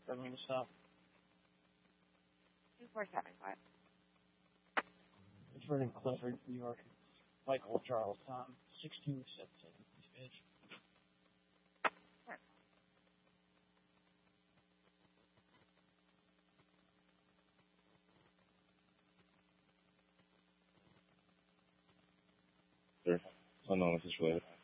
Doesn't mean to stop. 247, what? It's Vernon Clifford, New York. Michael Charles Tom, 6277. Bitch. Sure. Oh no, this is weird.